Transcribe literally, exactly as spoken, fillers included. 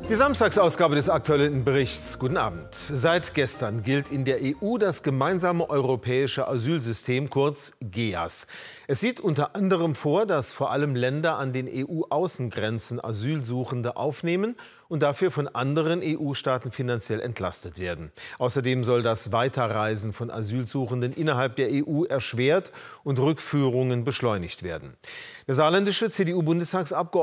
Die Samstagsausgabe des aktuellen Berichts. Guten Abend. Seit gestern gilt in der E U das gemeinsame europäische Asylsystem, kurz G E A S. Es sieht unter anderem vor, dass vor allem Länder an den E U-Außengrenzen Asylsuchende aufnehmen und dafür von anderen E U-Staaten finanziell entlastet werden. Außerdem soll das Weiterreisen von Asylsuchenden innerhalb der E U erschwert und Rückführungen beschleunigt werden. Der saarländische C D U-Bundestagsabgeordnete